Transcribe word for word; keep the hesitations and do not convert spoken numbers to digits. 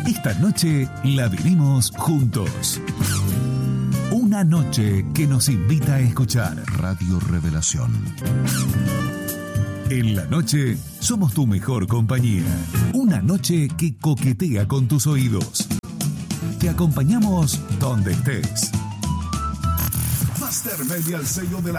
Esta noche la vivimos juntos. Una noche que nos invita a escuchar Radio Revelación. En la noche somos tu mejor compañía. Una noche que coquetea con tus oídos. Te acompañamos donde estés. Master Media, el sello de la